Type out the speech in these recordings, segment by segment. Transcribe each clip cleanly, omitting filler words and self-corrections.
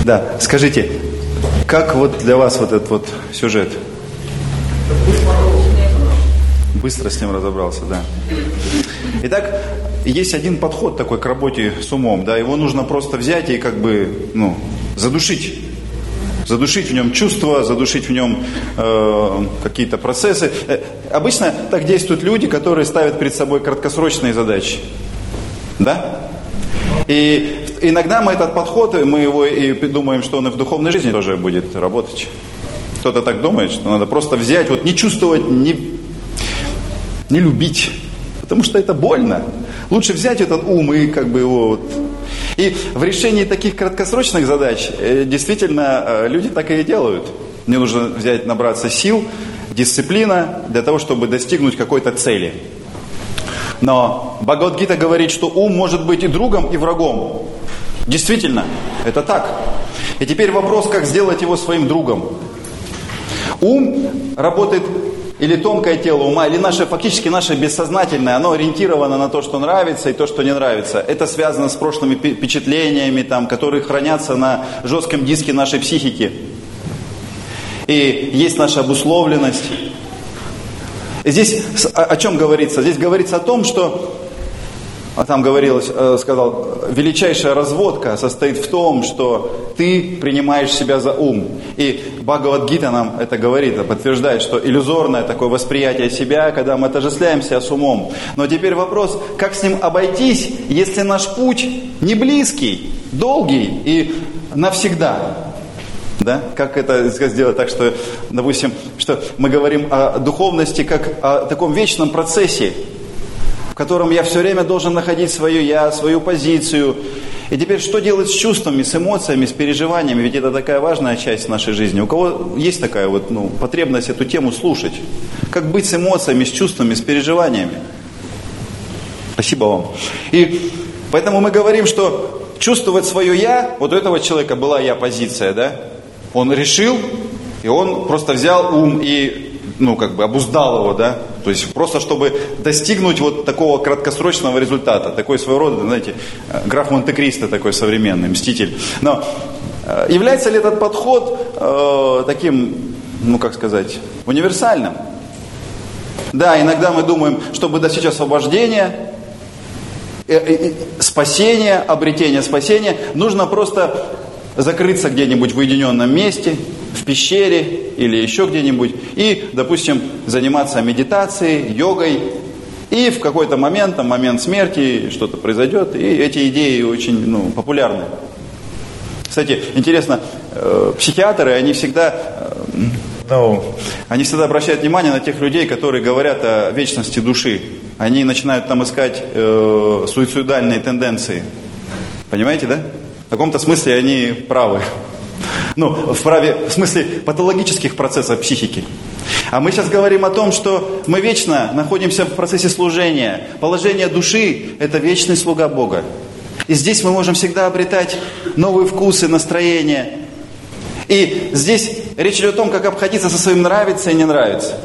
Да, скажите, как вот для вас вот этот вот сюжет? Быстро с ним разобрался, да. Итак, есть один подход такой к работе с умом, да, его нужно просто взять и как бы, задушить. Задушить в нем чувства, задушить в нем какие-то процессы. Обычно так действуют люди, которые ставят перед собой краткосрочные задачи. Да? И иногда мы этот подход, мы его и думаем, что он и в духовной жизни тоже будет работать. Кто-то так думает, что надо просто взять, вот не чувствовать, не любить. Потому что это больно. Лучше взять этот ум и как бы его вот... И в решении таких краткосрочных задач действительно люди так и делают. Мне нужно взять, набраться сил, дисциплина для того, чтобы достигнуть какой-то цели. Но Бхагавад-гита говорит, что ум может быть и другом, и врагом. Действительно, это так. И теперь вопрос, как сделать его своим другом. Ум работает, или тонкое тело ума, или фактически наше бессознательное, оно ориентировано на то, что нравится и то, что не нравится. Это связано с прошлыми впечатлениями, которые хранятся на жестком диске нашей психики. И есть наша обусловленность. И здесь о чем говорится? Здесь говорится о том, что, там говорилось, сказал, величайшая разводка состоит в том, что ты принимаешь себя за ум. И Бхагавад-гита нам это говорит, подтверждает, что иллюзорное такое восприятие себя, когда мы отождествляемся с умом. Но теперь вопрос, как с ним обойтись, если наш путь не близкий, долгий и навсегда? Да? Как это сделать так, что, допустим, что мы говорим о духовности как о таком вечном процессе, в котором я все время должен находить свое я, свою позицию. И теперь что делать с чувствами, с эмоциями, с переживаниями? Ведь это такая важная часть нашей жизни. У кого есть такая потребность эту тему слушать? Как быть с эмоциями, с чувствами, с переживаниями? Спасибо вам. И поэтому мы говорим, что чувствовать свое я, вот у этого человека была я-позиция, да? Он решил, и он просто взял ум и обуздал его, да, то есть просто чтобы достигнуть вот такого краткосрочного результата, такой своего рода, знаете, граф Монте-Кристо такой современный, мститель. Но является ли этот подход таким, универсальным? Да, иногда мы думаем, чтобы достичь освобождения, спасения, обретения спасения, нужно просто закрыться где-нибудь в уединенном месте, в пещере или еще где-нибудь и, допустим, заниматься медитацией, йогой. И в какой-то момент смерти, что-то произойдет, и эти идеи очень популярны. Кстати, интересно, психиатры, они всегда обращают внимание на тех людей, которые говорят о вечности души. Они начинают там искать суицидальные тенденции. Понимаете, да? В каком-то смысле они правы. В смысле патологических процессов психики. А мы сейчас говорим о том, что мы вечно находимся в процессе служения. Положение души – это вечный слуга Бога. И здесь мы можем всегда обретать новые вкусы, настроения. И здесь речь идет о том, как обходиться со своим нравится и не нравится.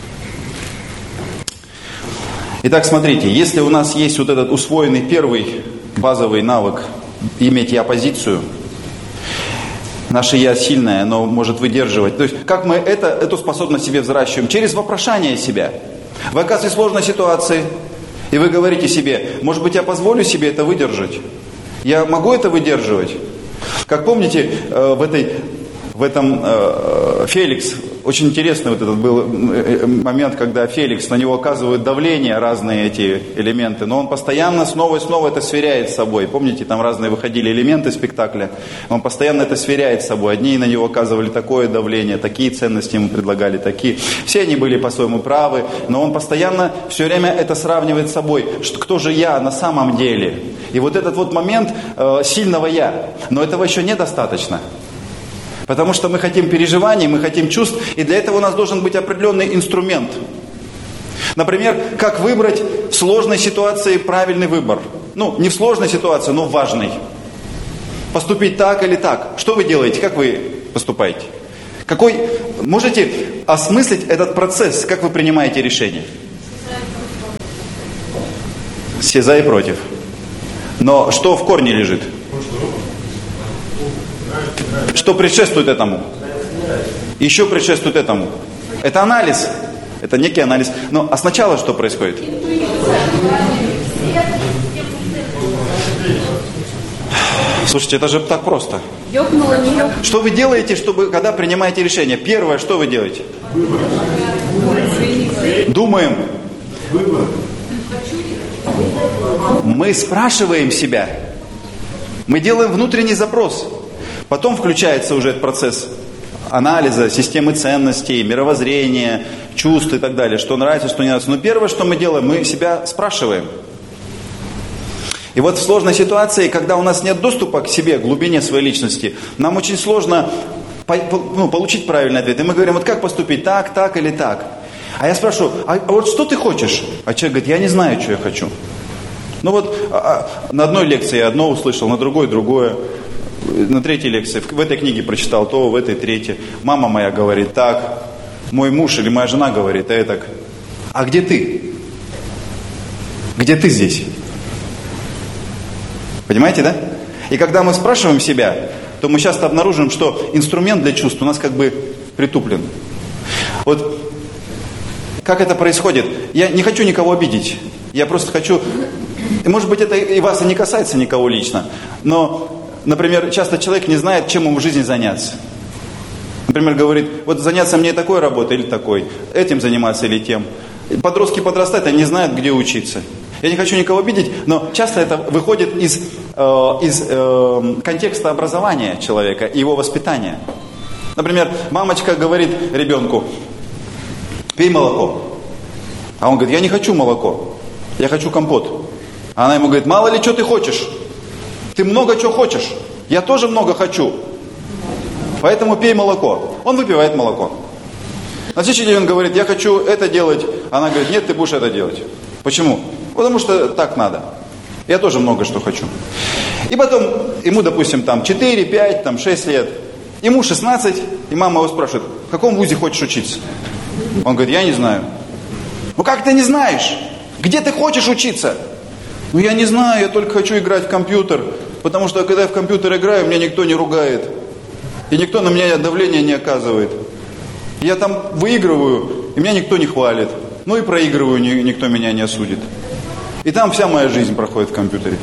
Итак, смотрите, если у нас есть вот этот усвоенный первый базовый навык иметь я-позицию, наше «я» сильное, оно может выдерживать. То есть, как мы эту способность себе взращиваем? Через вопрошание себя. Вы оказываетесь в сложной ситуации, и вы говорите себе, может быть, я позволю себе это выдержать? Я могу это выдерживать? Как помните, в этом Феликс, очень интересный вот этот был момент, когда Феликс, на него оказывают давление разные эти элементы, но он постоянно снова и снова это сверяет с собой. Помните, там разные выходили элементы спектакля, он постоянно это сверяет с собой. Одни на него оказывали такое давление, такие ценности ему предлагали, такие. Все они были по-своему правы, но он постоянно все время это сравнивает с собой. Кто же я на самом деле? И вот этот вот момент сильного я, но этого еще недостаточно. Потому что мы хотим переживаний, мы хотим чувств, и для этого у нас должен быть определенный инструмент. Например, как выбрать в сложной ситуации правильный выбор. Не в сложной ситуации, но в важной. Поступить так или так. Что вы делаете? Как вы поступаете? Можете осмыслить этот процесс, как вы принимаете решение? Все за и против. Но что в корне лежит? Что предшествует этому? Еще предшествует этому. Это анализ. Это некий анализ. А сначала что происходит? Слушайте, это же так просто. Что вы делаете, когда принимаете решение? Первое, что вы делаете? Думаем. Мы спрашиваем себя. Мы делаем внутренний запрос. Потом включается уже этот процесс анализа, системы ценностей, мировоззрения, чувств и так далее. Что нравится, что не нравится. Но первое, что мы делаем, мы себя спрашиваем. И вот в сложной ситуации, когда у нас нет доступа к себе, к глубине своей личности, нам очень сложно получить правильный ответ. И мы говорим, вот как поступить, так или так. А я спрашиваю, а вот что ты хочешь? А человек говорит, я не знаю, что я хочу. На одной лекции я одно услышал, на другой другое. На третьей лекции, в этой книге прочитал то, в этой третьей. Мама моя говорит так, мой муж или моя жена говорит так. А где ты? Где ты здесь? Понимаете, да? И когда мы спрашиваем себя, то мы часто обнаружим, что инструмент для чувств у нас как бы притуплен. Вот как это происходит? Я не хочу никого обидеть. Я просто хочу... Может быть, это и вас и не касается никого лично. Но, например, часто человек не знает, чем ему в жизни заняться. Например, говорит, вот заняться мне такой работой или такой, этим заниматься или тем. Подростки подрастают, они не знают, где учиться. Я не хочу никого обидеть, но часто это выходит из контекста образования человека и его воспитания. Например, мамочка говорит ребенку, пей молоко. А он говорит, я не хочу молоко, я хочу компот. А она ему говорит, мало ли что ты хочешь. Ты много чего хочешь. Я тоже много хочу. Поэтому пей молоко. Он выпивает молоко. На следующий день он говорит, я хочу это делать. Она говорит, нет, ты будешь это делать. Почему? Потому что так надо. Я тоже много что хочу. И потом ему, допустим, 4, 5, 6 лет. Ему 16, и мама его спрашивает, в каком вузе хочешь учиться? Он говорит, я не знаю. Ну как ты не знаешь? Где ты хочешь учиться? Ну я не знаю, я только хочу играть в компьютер. Потому что когда я в компьютер играю, меня никто не ругает. И никто на меня давления не оказывает. Я там выигрываю, и меня никто не хвалит. Ну и проигрываю, никто меня не осудит. И там вся моя жизнь проходит в компьютере.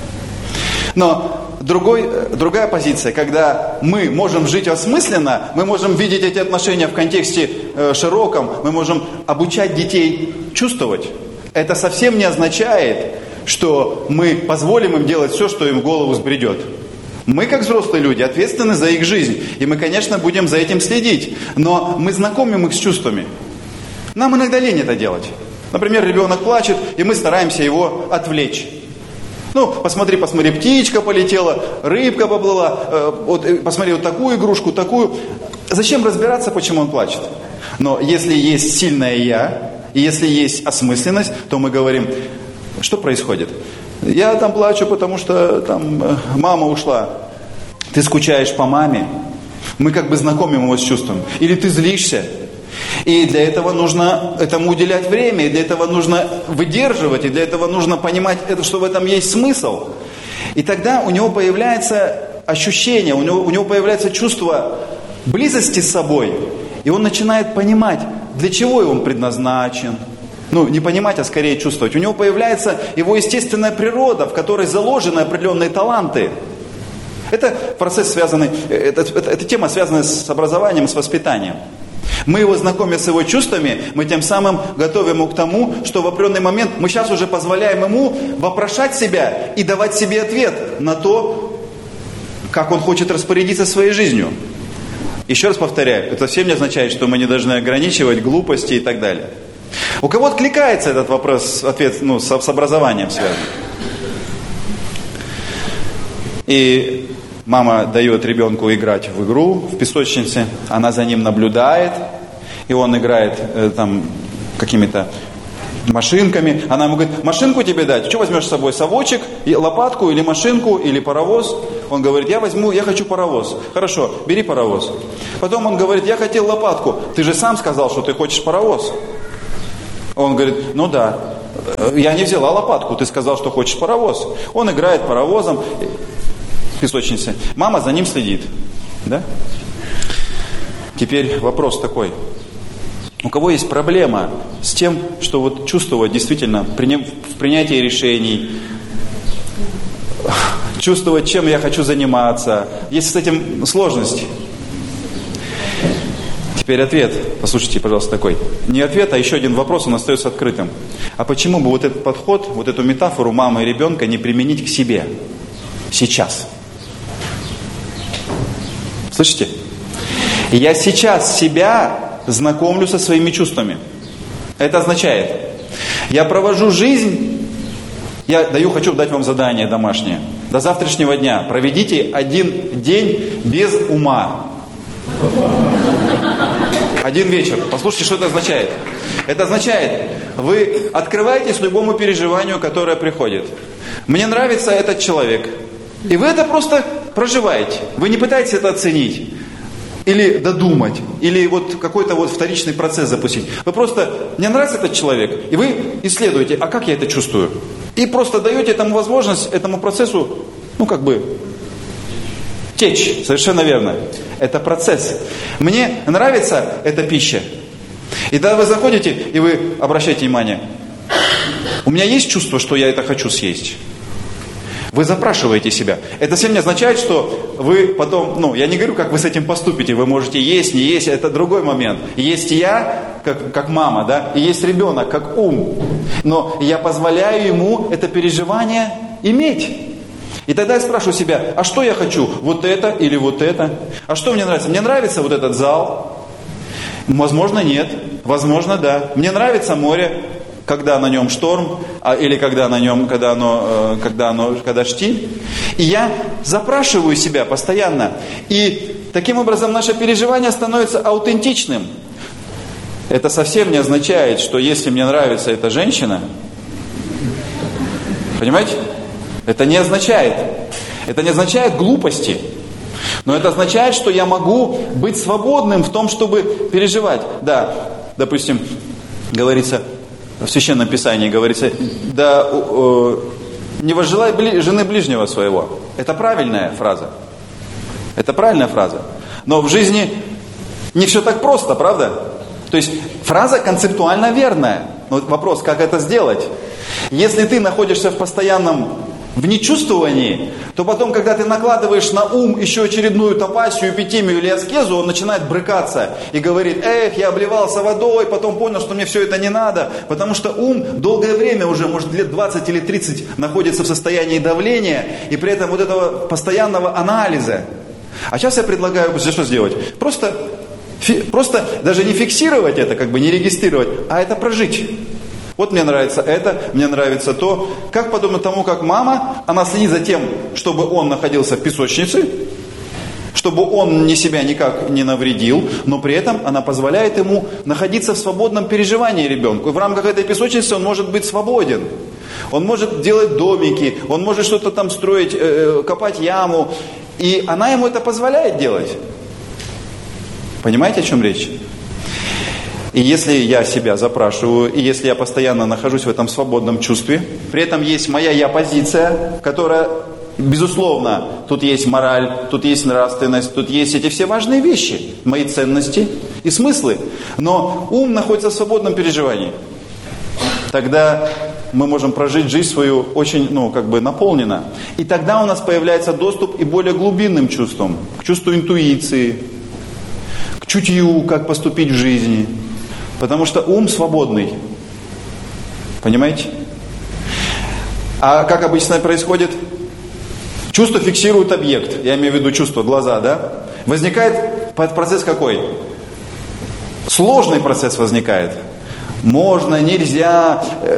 Но другая позиция, когда мы можем жить осмысленно, мы можем видеть эти отношения в контексте широком, мы можем обучать детей чувствовать. Это совсем не означает, что мы позволим им делать все, что им в голову взбредет. Мы, как взрослые люди, ответственны за их жизнь. И мы, конечно, будем за этим следить. Но мы знакомим их с чувствами. Нам иногда лень это делать. Например, ребенок плачет, и мы стараемся его отвлечь. Посмотри, птичка полетела, рыбка поплыла, посмотри, вот такую игрушку, такую. Зачем разбираться, почему он плачет? Но если есть сильное «я», и если есть осмысленность, то мы говорим, что происходит? Я плачу, потому что мама ушла. Ты скучаешь по маме. Мы как бы знакомим его с чувством. Или ты злишься. И для этого нужно этому уделять время, и для этого нужно выдерживать, и для этого нужно понимать, что в этом есть смысл. И тогда у него появляется ощущение, у него появляется чувство близости с собой. И он начинает понимать, для чего он предназначен. Не понимать, а скорее чувствовать. У него появляется его естественная природа, в которой заложены определенные таланты. Это процесс связанный, эта тема связана с образованием, с воспитанием. Мы его знакомим с его чувствами, мы тем самым готовим его к тому, что в определенный момент мы сейчас уже позволяем ему вопрошать себя и давать себе ответ на то, как он хочет распорядиться своей жизнью. Еще раз повторяю, это совсем не означает, что мы не должны ограничивать глупости и так далее. У кого откликается этот вопрос, ответ с образованием связан? И мама дает ребенку играть в игру в песочнице, она за ним наблюдает, и он играет какими-то машинками. Она ему говорит, машинку тебе дать? Что возьмешь с собой? Совочек, лопатку или машинку, или паровоз? Он говорит, я хочу паровоз. Хорошо, бери паровоз. Потом он говорит, я хотел лопатку. Ты же сам сказал, что ты хочешь паровоз. Он говорит, да, я не взяла лопатку, ты сказал, что хочешь паровоз. Он играет паровозом в песочнице. Мама за ним следит. Да? Теперь вопрос такой. У кого есть проблема с тем, что вот чувствовать действительно в принятии решений, чувствовать, чем я хочу заниматься, есть с этим сложности? Теперь ответ, послушайте, пожалуйста, такой. Не ответ, а еще один вопрос, он остается открытым. А почему бы вот этот подход, вот эту метафору мамы и ребенка не применить к себе сейчас? Слышите? Я сейчас себя знакомлю со своими чувствами. Это означает, я провожу жизнь, хочу дать вам задание домашнее. До завтрашнего дня проведите 1 день без ума. 1 вечер. Послушайте, что это означает. Это означает, вы открываетесь любому переживанию, которое приходит. Мне нравится этот человек. И вы это просто проживаете. Вы не пытаетесь это оценить. Или додумать, или вот какой-то вот вторичный процесс запустить. Вы просто, мне нравится этот человек, и вы исследуете, а как я это чувствую? И просто даете этому возможность, этому процессу, течь. Совершенно верно. Это процесс. Мне нравится эта пища. И тогда вы заходите, и вы обращаете внимание, у меня есть чувство, что я это хочу съесть. Вы запрашиваете себя. Это совсем не означает, что вы потом, я не говорю, как вы с этим поступите. Вы можете есть, не есть, это другой момент. Есть я, как мама, да, и есть ребенок, как ум. Но я позволяю ему это переживание иметь. И тогда я спрашиваю себя, а что я хочу? Вот это или вот это? А что мне нравится? Мне нравится вот этот зал? Возможно, нет. Возможно, да. Мне нравится море, когда на нем шторм, или когда штиль. И я запрашиваю себя постоянно. И таким образом наше переживание становится аутентичным. Это совсем не означает, что если мне нравится эта женщина, понимаете? Это не означает глупости. Но это означает, что я могу быть свободным в том, чтобы переживать. Да, допустим, говорится, в Священном Писании говорится, не возжелай жены ближнего своего. Это правильная фраза. Но в жизни не все так просто, правда? То есть фраза концептуально верная. Но вопрос, как это сделать? Если ты находишься в нечувствовании, то потом, когда ты накладываешь на ум еще очередную топасию, эпитемию или аскезу, он начинает брыкаться и говорит, я обливался водой, потом понял, что мне все это не надо, потому что ум долгое время уже, может, лет 20 или 30 находится в состоянии давления и при этом вот этого постоянного анализа. А сейчас я предлагаю, что сделать? Просто даже не фиксировать это, не регистрировать, а это прожить. Вот мне нравится это, мне нравится то. Как подобно тому, как мама, она следит за тем, чтобы он находился в песочнице, чтобы он себя никак не навредил, но при этом она позволяет ему находиться в свободном переживании ребенку. И в рамках этой песочницы он может быть свободен. Он может делать домики, он может что-то там строить, копать яму. И она ему это позволяет делать. Понимаете, о чем речь? И если я себя запрашиваю, и если я постоянно нахожусь в этом свободном чувстве, при этом есть моя я-позиция, которая, безусловно, тут есть мораль, тут есть нравственность, тут есть эти все важные вещи, мои ценности и смыслы. Но ум находится в свободном переживании. Тогда мы можем прожить жизнь свою очень, наполненно. И тогда у нас появляется доступ и более глубинным чувствам, к чувству интуиции, к чутью, как поступить в жизни. Потому что ум свободный. Понимаете? А как обычно происходит? Чувство фиксирует объект. Я имею в виду чувство, глаза, да? Возникает процесс какой? Сложный процесс возникает. Можно, нельзя,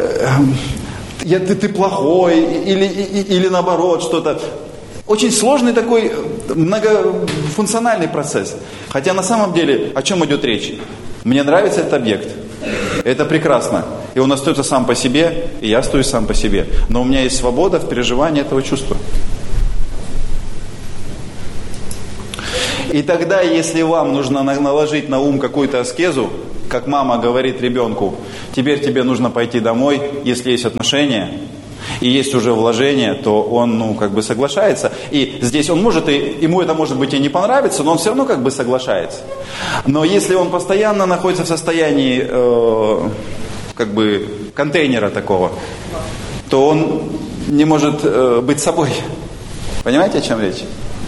ты плохой, или наоборот что-то. Очень сложный такой многофункциональный процесс. Хотя на самом деле, о чем идет речь? Мне нравится этот объект. Это прекрасно. И он остается сам по себе, и я остаюсь сам по себе. Но у меня есть свобода в переживании этого чувства. И тогда, если вам нужно наложить на ум какую-то аскезу, как мама говорит ребенку, теперь тебе нужно пойти домой, если есть отношения, и есть уже вложение, то он, соглашается. И здесь он может, ему это может быть и не понравится, но он все равно соглашается. Но если он постоянно находится в состоянии, контейнера такого, то он не может быть собой. Понимаете, о чем речь?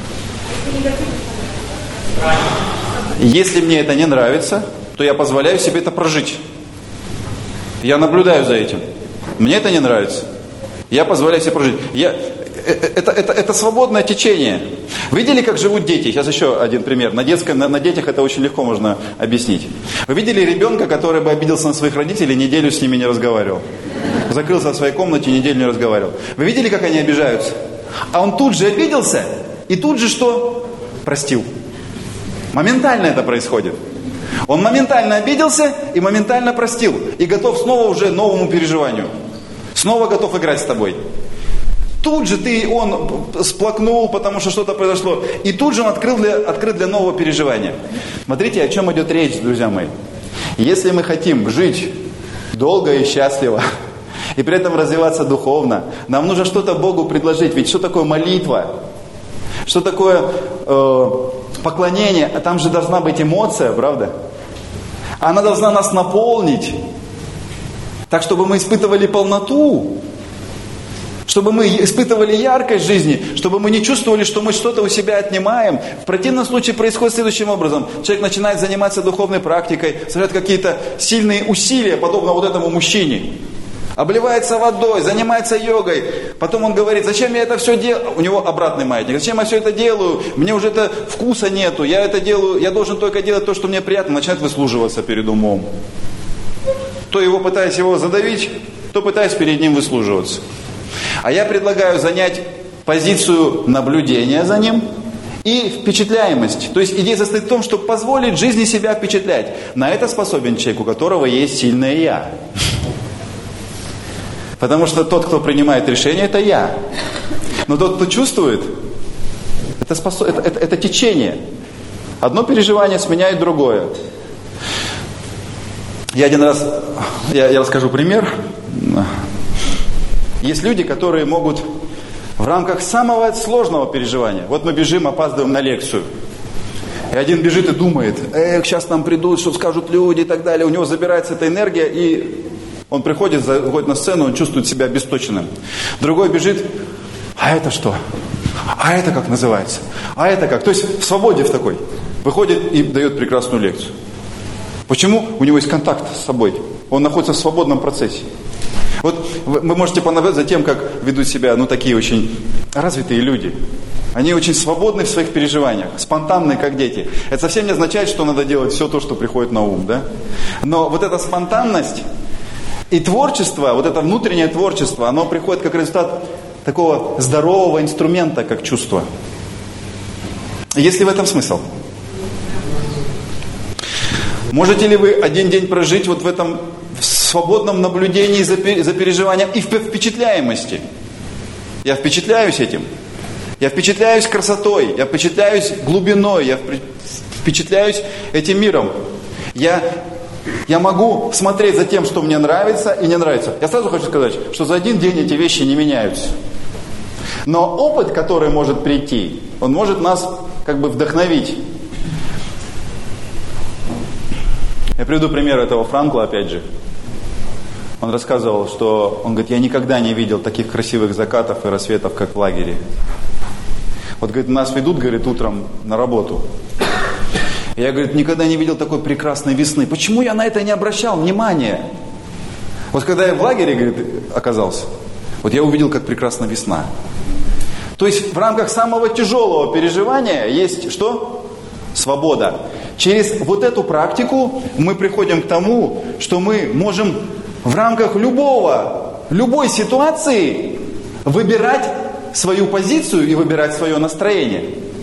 Если мне это не нравится, то я позволяю себе это прожить. Я наблюдаю за этим. Мне это не нравится. Я позволяю себе прожить. Это свободное течение. Видели, как живут дети? Сейчас еще один пример. На детях это очень легко можно объяснить. Вы видели ребенка, который бы обиделся на своих родителей, неделю с ними не разговаривал? Закрылся в своей комнате, неделю не разговаривал. Вы видели, как они обижаются? А он тут же обиделся и тут же что? Простил. Моментально это происходит. Он моментально обиделся и моментально простил. И готов снова уже новому переживанию. Снова готов играть с тобой. Тут же он сплакнул, потому что что-то произошло. И тут же он открыт для нового переживания. Смотрите, о чем идет речь, друзья мои. Если мы хотим жить долго и счастливо, и при этом развиваться духовно, нам нужно что-то Богу предложить. Ведь что такое молитва? Что такое поклонение? Там же должна быть эмоция, правда? Она должна нас наполнить. Так, чтобы мы испытывали полноту. Чтобы мы испытывали яркость жизни. Чтобы мы не чувствовали, что мы что-то у себя отнимаем. В противном случае происходит следующим образом. Человек начинает заниматься духовной практикой, совершает какие-то сильные усилия, подобно вот этому мужчине. Обливается водой, занимается йогой. Потом он говорит, зачем я это все делаю? У него обратный маятник. Зачем я все это делаю? Мне уже это вкуса нету. Я это делаю, я должен только делать то, что мне приятно. Начинает выслуживаться перед умом. То пытаясь его задавить, то пытаясь перед ним выслуживаться. А я предлагаю занять позицию наблюдения за ним и впечатляемость. То есть идея состоит в том, чтобы позволить жизни себя впечатлять. На это способен человек, у которого есть сильное «я». Потому что тот, кто принимает решение, это я. Но тот, кто чувствует, это течение. Одно переживание сменяет другое. Я расскажу пример. Есть люди, которые могут в рамках самого сложного переживания. Вот мы бежим, опаздываем на лекцию. И один бежит и думает, сейчас нам придут, что скажут люди и так далее. У него забирается эта энергия, и он приходит на сцену, он чувствует себя обесточенным. Другой бежит, а это что? А это как называется? А это как? То есть в свободе в такой. Выходит и дает прекрасную лекцию. Почему? У него есть контакт с собой. Он находится в свободном процессе. Вот вы можете понаблюдать за тем, как ведут себя, такие очень развитые люди. Они очень свободны в своих переживаниях, спонтанные, как дети. Это совсем не означает, что надо делать все то, что приходит на ум, да? Но вот эта спонтанность и творчество, вот это внутреннее творчество, оно приходит как результат такого здорового инструмента, как чувство. Есть ли в этом смысл? Можете ли вы один день прожить вот в этом свободном наблюдении за переживанием и впечатляемости? Я впечатляюсь этим. Я впечатляюсь красотой, я впечатляюсь глубиной, я впечатляюсь этим миром. Я могу смотреть за тем, что мне нравится и не нравится. Я сразу хочу сказать, что за один день эти вещи не меняются. Но опыт, который может прийти, он может нас вдохновить. Я приведу пример этого Франкла, опять же. Он рассказывал, что, он говорит, я никогда не видел таких красивых закатов и рассветов, как в лагере. Вот, говорит, нас ведут, говорит, утром на работу. И я, говорит, никогда не видел такой прекрасной весны. Почему я на это не обращал внимания? Вот когда я в лагере, говорит, оказался, вот я увидел, как прекрасна весна. То есть в рамках самого тяжелого переживания есть что? Свобода. Через вот эту практику мы приходим к тому, что мы можем в рамках любой ситуации выбирать свою позицию и выбирать свое настроение.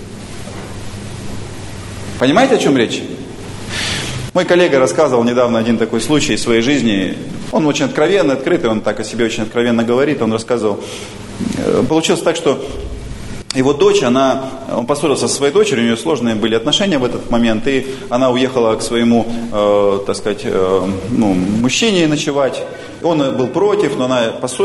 Понимаете, о чем речь? Мой коллега рассказывал недавно один такой случай из своей жизни. Он очень откровенный, открытый, он так о себе очень откровенно говорит. Он рассказывал. Получилось так, что его дочь, он поссорился со своей дочерью, у нее сложные были отношения в этот момент, и она уехала к своему, мужчине ночевать. Он был против, но она поссорилась.